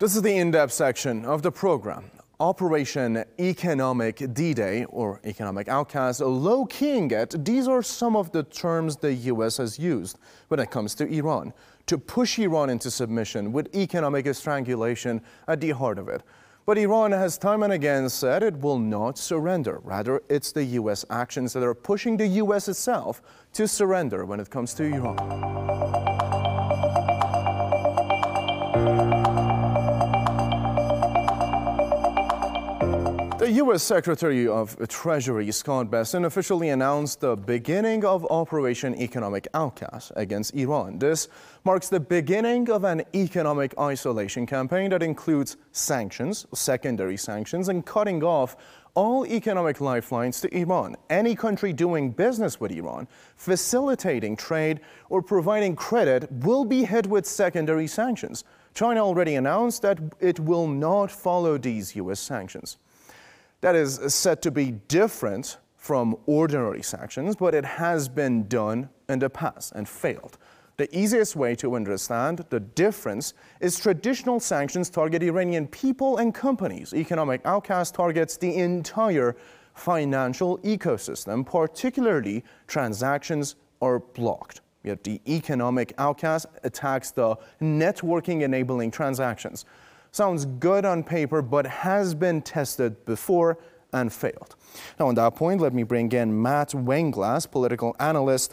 This is the in-depth section of the program. Operation Economic D-Day, or Economic Outcast, low-keying it, these are some of the terms the U.S. has used when it comes to Iran, to push Iran into submission with economic strangulation at the heart of it. But Iran has time and again said it will not surrender. Rather, it's the U.S. actions that are pushing the U.S. itself to surrender when it comes to Iran. The U.S. Secretary of Treasury, Scott Bessent, officially announced the beginning of Operation Economic Outcast against Iran. This marks the beginning of an economic isolation campaign that includes sanctions, secondary sanctions, and cutting off all economic lifelines to Iran. Any country doing business with Iran, facilitating trade, or providing credit will be hit with secondary sanctions. China already announced that it will not follow these U.S. sanctions. That is said to be different from ordinary sanctions, but it has been done in the past and failed. The easiest way to understand the difference is traditional sanctions target Iranian people and companies. Economic Outcast targets the entire financial ecosystem, particularly transactions are blocked. Yet the Economic Outcast attacks the networking enabling transactions. Sounds good on paper, but has been tested before and failed. Now, on that point, let me bring in Matt Weinglass, political analyst